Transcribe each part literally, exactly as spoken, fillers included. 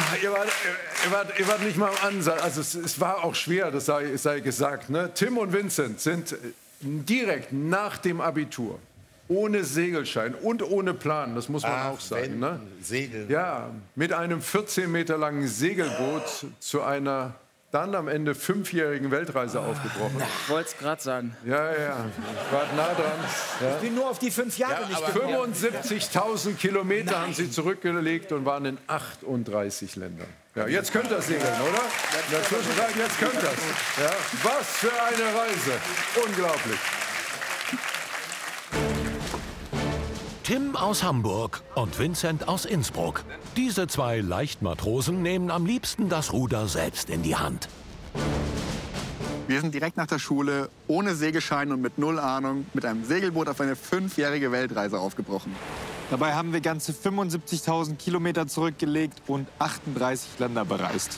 ihr, wart, ihr, wart, ihr wart nicht mal am Ansatz. Also es, es war auch schwer, das sei, sei gesagt. Ne? Tim und Vincent sind direkt nach dem Abitur, ohne Segelschein und ohne Plan, das muss man Ach, auch sagen. wenn, Ne? Segeln. Ja, mit einem vierzehn Meter langen Segelboot zu einer dann am Ende fünfjährigen Weltreise aufgebrochen. Ich wollte es gerade sagen. Ja, ja, ich war nah dran. Ja. Ich bin nur auf die fünf Jahre Ja, nicht aber- gekommen. fünfundsiebzigtausend Kilometer haben sie zurückgelegt und waren in achtunddreißig Ländern. Ja, jetzt könnt ihr segeln, oder? In der Zwischenzeit, jetzt könnt ihr es. Ja, was für eine Reise. Unglaublich. Tim aus Hamburg und Vincent aus Innsbruck. Diese zwei Leichtmatrosen nehmen am liebsten das Ruder selbst in die Hand. Wir sind direkt nach der Schule, ohne Segelschein und mit null Ahnung, mit einem Segelboot auf eine fünfjährige Weltreise aufgebrochen. Dabei haben wir ganze fünfundsiebzigtausend Kilometer zurückgelegt und achtunddreißig Länder bereist.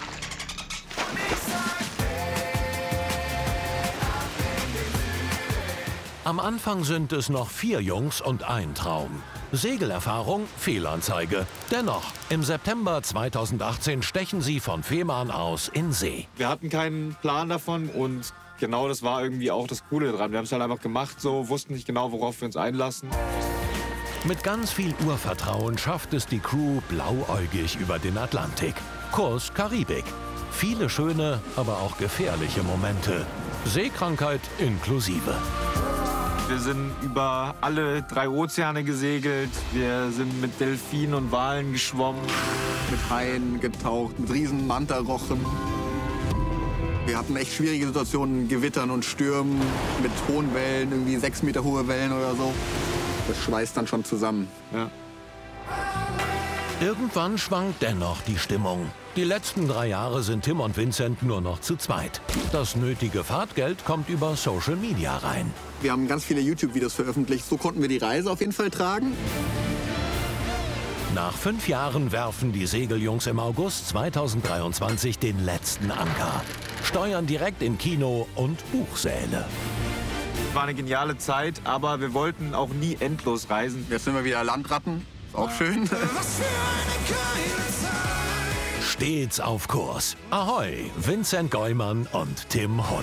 Am Anfang sind es noch vier Jungs und ein Traum. Segelerfahrung, Fehlanzeige. Dennoch, im September zweitausendachtzehn stechen sie von Fehmarn aus in See. Wir hatten keinen Plan davon und genau das war irgendwie auch das Coole dran. Wir haben es halt einfach gemacht, so wussten nicht genau, worauf wir uns einlassen. Mit ganz viel Urvertrauen schafft es die Crew blauäugig über den Atlantik. Kurs Karibik. Viele schöne, aber auch gefährliche Momente. Seekrankheit inklusive. Wir sind über alle drei Ozeane gesegelt. Wir sind mit Delfinen und Walen geschwommen. Mit Haien getaucht, mit riesen Mantarochen. Wir hatten echt schwierige Situationen, Gewittern und Stürmen, mit hohen Wellen, irgendwie sechs Meter hohe Wellen oder so. Das schweißt dann schon zusammen. Ja. Irgendwann schwankt dennoch die Stimmung. Die letzten drei Jahre sind Tim und Vincent nur noch zu zweit. Das nötige Fahrtgeld kommt über Social Media rein. Wir haben ganz viele YouTube-Videos veröffentlicht. So konnten wir die Reise auf jeden Fall tragen. Nach fünf Jahren werfen die Segeljungs im August zweitausenddreiundzwanzig den letzten Anker. Steuern direkt in Kino- und Buchsäle. War eine geniale Zeit, aber wir wollten auch nie endlos reisen. Jetzt sind wir wieder Landratten. Ist auch schön. Stets auf Kurs. Ahoi, Vincent Geumann und Tim Hund.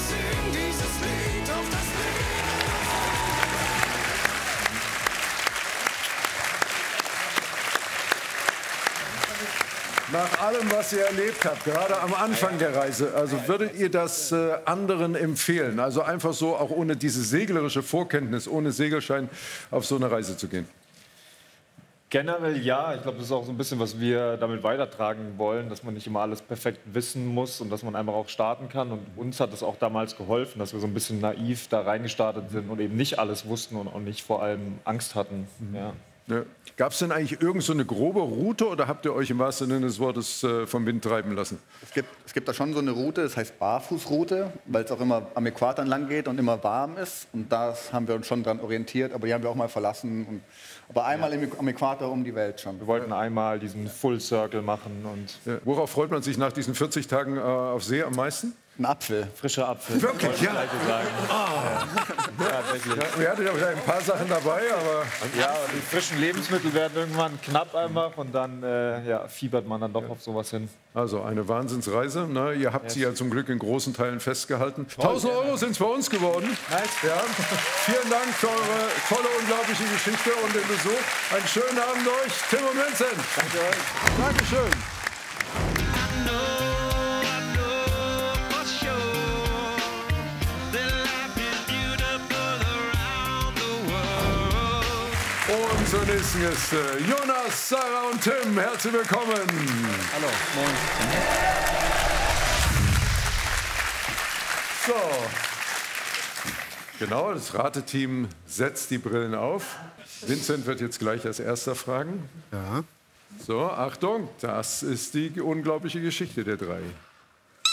Nach allem, was ihr erlebt habt, gerade am Anfang der Reise, also würdet ihr das äh, anderen empfehlen? Also einfach so, auch ohne diese seglerische Vorkenntnis, ohne Segelschein auf so eine Reise zu gehen? Generell ja. Ich glaube, das ist auch so ein bisschen, was wir damit weitertragen wollen, dass man nicht immer alles perfekt wissen muss und dass man einfach auch starten kann. Und uns hat es auch damals geholfen, dass wir so ein bisschen naiv da reingestartet sind und eben nicht alles wussten und auch nicht vor allem Angst hatten. Ja. Ja. Gab es denn eigentlich irgend so eine grobe Route oder habt ihr euch im wahrsten Sinne des Wortes äh, vom Wind treiben lassen? Es gibt, es gibt da schon so eine Route, das heißt Barfußroute, weil es auch immer am Äquator entlang geht und immer warm ist. Und da haben wir uns schon dran orientiert, aber die haben wir auch mal verlassen. Und, aber einmal im, am Äquator um die Welt schon. Wir wollten einmal diesen Full Circle machen. Und Ja. Worauf freut man sich nach diesen vierzig Tagen äh, auf See am meisten? Ein Apfel. frischer Apfel. Wirklich, ja. Sagen. Ja, tatsächlich. Ja, ihr hattet ja ein paar Sachen dabei, aber Ja, die frischen Lebensmittel werden irgendwann knapp einfach und dann äh, ja, fiebert man dann doch auf sowas hin. also eine Wahnsinnsreise. Ne? Ihr habt sie ja zum Glück in großen Teilen festgehalten. tausend Euro sind es bei uns geworden. Ja. Vielen Dank für eure tolle, unglaubliche Geschichte und den Besuch. Einen schönen Abend euch, Tim und Vincent. Danke euch. Dankeschön. Und zur nächsten Gäste, Jonas, Sarah und Tim. Herzlich willkommen. Hallo, moin. So. Genau, das Rateteam setzt die Brillen auf. Vincent wird jetzt gleich als erster fragen. Ja. So, Achtung, das ist die unglaubliche Geschichte der drei.